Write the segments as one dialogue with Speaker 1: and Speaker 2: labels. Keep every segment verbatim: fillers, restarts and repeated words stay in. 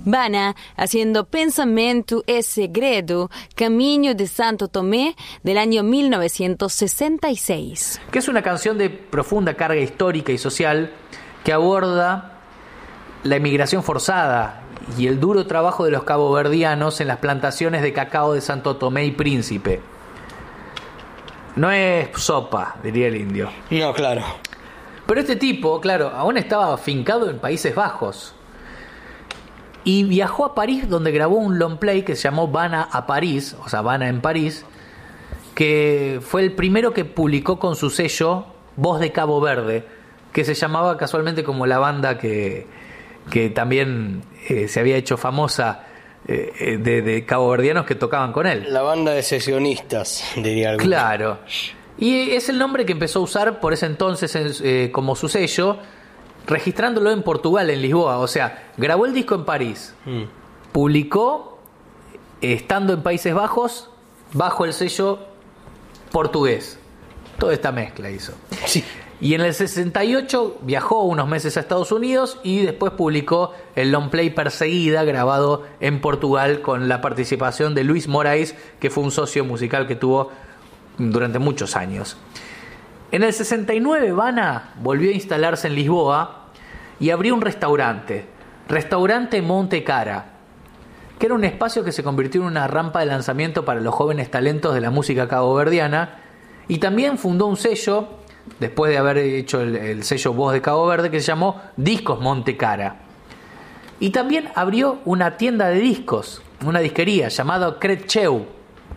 Speaker 1: Vana haciendo Pensamento e Segredo, Camino de Santo Tomé, del año mil novecientos sesenta y seis.
Speaker 2: Que es una canción de profunda carga histórica y social que aborda la emigración forzada y el duro trabajo de los caboverdianos en las plantaciones de cacao de Santo Tomé y Príncipe. No es sopa, diría el indio.
Speaker 3: No, claro.
Speaker 2: Pero este tipo, claro, aún estaba afincado en Países Bajos. Y viajó a París, donde grabó un long play que se llamó Vana a París, o sea, Vana en París, que fue el primero que publicó con su sello Voz de Cabo Verde, que se llamaba casualmente como la banda que, que también eh, se había hecho famosa eh, de, de caboverdianos que tocaban con él.
Speaker 3: La banda de sesionistas, diría algo.
Speaker 2: Claro. Y es el nombre que empezó a usar por ese entonces eh, como su sello, registrándolo en Portugal, en Lisboa. O sea, grabó el disco en París, mm. publicó eh, estando en Países Bajos bajo el sello portugués. Toda esta mezcla hizo.
Speaker 3: Sí.
Speaker 2: Y en el sesenta y ocho viajó unos meses a Estados Unidos y después publicó el long play Perseguida, grabado en Portugal con la participación de Luis Moraes, que fue un socio musical que tuvo durante muchos años. En el sesenta y nueve Vana volvió a instalarse en Lisboa y abrió un restaurante, Restaurante Monte Cara, que era un espacio que se convirtió en una rampa de lanzamiento para los jóvenes talentos de la música caboverdiana, y también fundó un sello, después de haber hecho el, el sello Voz de Cabo Verde, que se llamó Discos Monte Cara. Y también abrió una tienda de discos, una disquería llamada Cretcheu.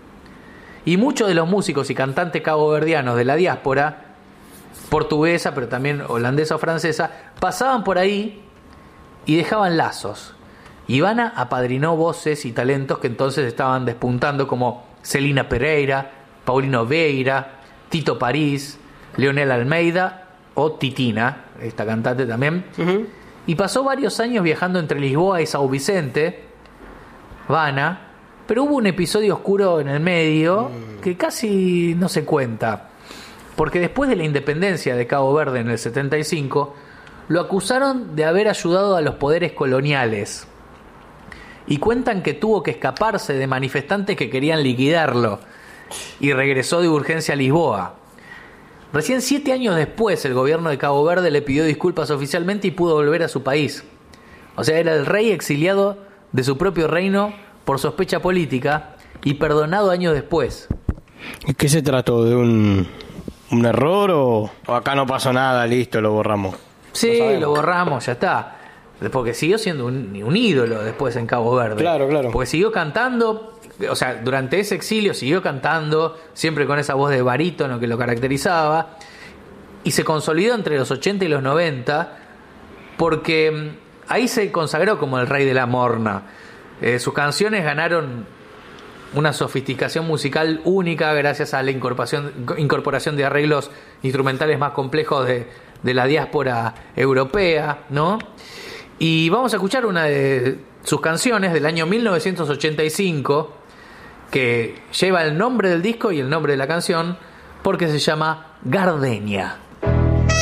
Speaker 2: Y muchos de los músicos y cantantes caboverdianos de la diáspora, portuguesa, pero también holandesa o francesa, pasaban por ahí y dejaban lazos. Y Vana apadrinó voces y talentos que entonces estaban despuntando, como Celina Pereira, Paulino Vieira, Tito París, Leonel Almeida o Titina, esta cantante también. Uh-huh. Y pasó varios años viajando entre Lisboa y São Vicente, Vana, pero hubo un episodio oscuro en el medio mm. que casi no se cuenta, porque después de la independencia de Cabo Verde en el setenta y cinco, lo acusaron de haber ayudado a los poderes coloniales. Y cuentan que tuvo que escaparse de manifestantes que querían liquidarlo y regresó de urgencia a Lisboa. Recién siete años después el gobierno de Cabo Verde le pidió disculpas oficialmente y pudo volver a su país. O sea, era el rey exiliado de su propio reino por sospecha política y perdonado años después.
Speaker 3: ¿Y qué se trató? ¿De un, un error o, o acá no pasó nada, listo, lo borramos?
Speaker 2: Sí, lo borramos, ya está. Porque siguió siendo un, un ídolo después en Cabo Verde.
Speaker 3: Claro, claro.
Speaker 2: Porque siguió cantando, o sea, durante ese exilio siguió cantando, siempre con esa voz de barítono que lo caracterizaba, y se consolidó entre los ochenta y los noventa, porque ahí se consagró como el rey de la morna. Eh, sus canciones ganaron una sofisticación musical única gracias a la incorporación, incorporación de arreglos instrumentales más complejos de, de la diáspora europea, ¿no? Y vamos a escuchar una de sus canciones del año mil novecientos ochenta y cinco, que lleva el nombre del disco y el nombre de la canción, porque se llama Gardenia.